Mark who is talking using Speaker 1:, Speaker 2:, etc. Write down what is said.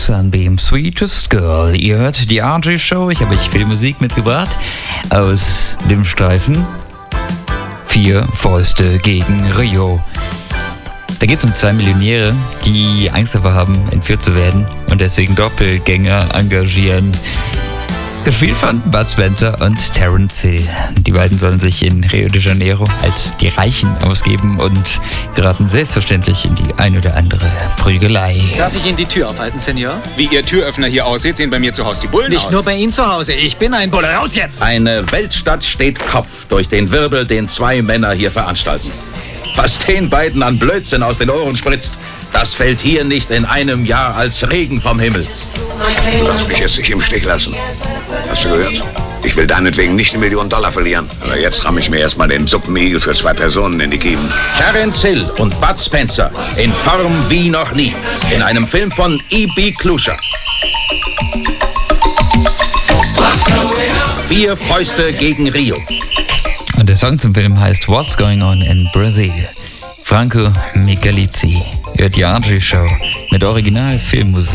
Speaker 1: Sunbeam, Sweetest Girl. Ihr hört die RJ Show. Ich habe euch viel Musik mitgebracht aus dem Streifen 4 Fäuste gegen Rio. Da geht es um 2 Millionäre, die Angst davor haben, entführt zu werden und deswegen Doppelgänger engagieren. Gespielt von Bud Spencer und Terence Hill. Die beiden sollen sich in Rio de Janeiro als die Reichen ausgeben und geraten selbstverständlich in die ein oder andere Prügelei.
Speaker 2: Darf ich Ihnen die Tür aufhalten, Senor?
Speaker 3: Wie Ihr Türöffner hier aussieht, sehen bei mir zu Hause die Bullen
Speaker 2: Nicht
Speaker 3: aus.
Speaker 2: nur bei Ihnen zu Hause. Ich bin ein Bulle. Raus jetzt!
Speaker 4: Eine Weltstadt steht Kopf durch den Wirbel, den 2 Männer hier veranstalten. Was den beiden an Blödsinn aus den Ohren spritzt, das fällt hier nicht in einem Jahr als Regen vom Himmel.
Speaker 5: Du kannst mich jetzt nicht im Stich lassen. Hast du gehört? Ich will deinetwegen nicht $1 Million verlieren. Aber jetzt ramme ich mir erstmal den Suppenigel für 2 Personen in die Kiemen.
Speaker 4: Terence Hill und Bud Spencer in Form wie noch nie. In einem Film von E.B. Clusher. 4 Fäuste gegen Rio.
Speaker 1: Und der Song zum Film heißt What's Going On in Brazil. Franco Michalizzi hört die RJ Show mit Original-Filmmusik.